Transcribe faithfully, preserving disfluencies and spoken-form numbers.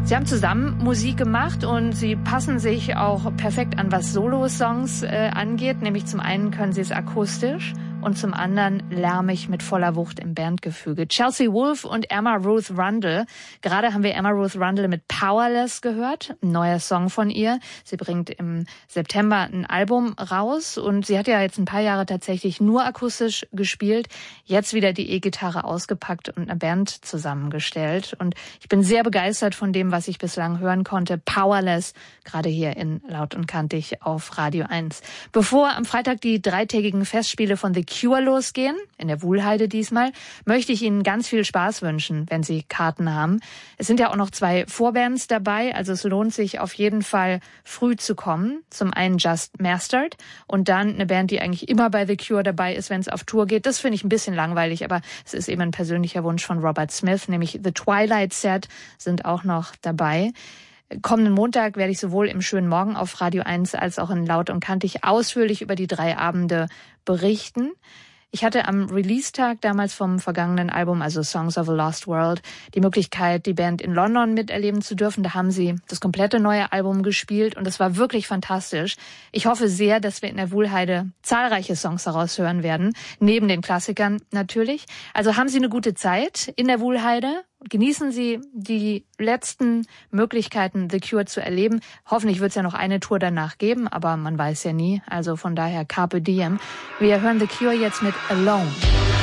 Sie haben zusammen Musik gemacht und sie passen sich auch perfekt an, was Solo-Songs äh, angeht. Nämlich zum einen können sie es akustisch und zum anderen lärmig mit voller Wucht im Bandgefüge. Chelsea Wolfe und Emma Ruth Rundle. Gerade haben wir Emma Ruth Rundle mit Powerless gehört, ein neuer Song von ihr. Sie bringt im September ein Album raus und sie hat ja jetzt ein paar Jahre tatsächlich nur akustisch gespielt, jetzt wieder die E-Gitarre ausgepackt und eine Band zusammengestellt. Und ich bin sehr begeistert von dem, was ich bislang hören konnte. Powerless, gerade hier in Laut und Kantig auf Radio eins. Bevor am Freitag die dreitägigen Festspiele von The Cure losgehen, in der Wuhlheide diesmal, möchte ich Ihnen ganz viel Spaß wünschen, wenn Sie Karten haben. Es sind ja auch noch zwei Vorbands dabei, also es lohnt sich auf jeden Fall früh zu kommen. Zum einen Just Mastered und dann eine Band, die eigentlich immer bei The Cure dabei ist, wenn es auf Tour geht. Das finde ich ein bisschen langweilig, aber es ist eben ein persönlicher Wunsch von Robert Smith, nämlich The Twilight Set sind auch noch dabei. Kommenden Montag werde ich sowohl im Schönen Morgen auf Radio eins als auch in Laut und Kantig ausführlich über die drei Abende berichten. Ich hatte am Release-Tag damals vom vergangenen Album, also Songs of a Lost World, die Möglichkeit, die Band in London miterleben zu dürfen. Da haben sie das komplette neue Album gespielt und es war wirklich fantastisch. Ich hoffe sehr, dass wir in der Wuhlheide zahlreiche Songs daraus hören werden, neben den Klassikern natürlich. Also haben Sie eine gute Zeit in der Wuhlheide. Genießen Sie die letzten Möglichkeiten, The Cure zu erleben. Hoffentlich wird es ja noch eine Tour danach geben, aber man weiß ja nie. Also von daher Carpe Diem. Wir hören The Cure jetzt mit Alone.